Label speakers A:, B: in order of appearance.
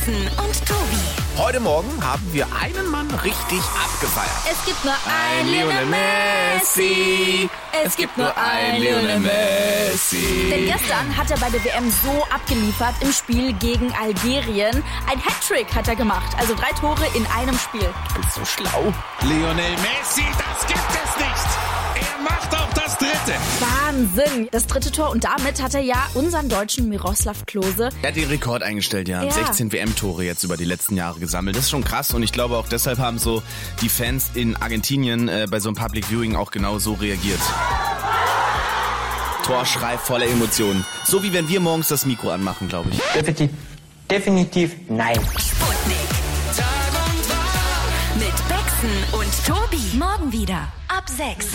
A: Baxen und Tobi.
B: Heute Morgen haben wir einen Mann richtig abgefeiert.
A: Es gibt nur ein Lionel Messi. Es gibt nur ein Lionel Messi. Denn gestern hat er bei der WM so abgeliefert im Spiel gegen Algerien. Ein Hattrick hat er gemacht, also 3 Tore in einem Spiel.
B: Du bist so schlau.
C: Lionel Messi, das gibt es nicht. Er macht auch das 3.
A: Wahnsinn. Das 3. Tor und damit hat er ja unseren deutschen Miroslav Klose.
B: Er hat den Rekord eingestellt, ja. 16 WM-Tore jetzt über die letzten Jahre gesammelt. Das ist schon krass und ich glaube auch deshalb haben so die Fans in Argentinien bei so einem Public Viewing auch genau so reagiert. Torschrei voller Emotionen. So wie wenn wir morgens das Mikro anmachen, glaube ich.
D: Definitiv nein.
A: Sputnik. Tag und Tag mit Baxen und Tobi. Morgen wieder ab 6.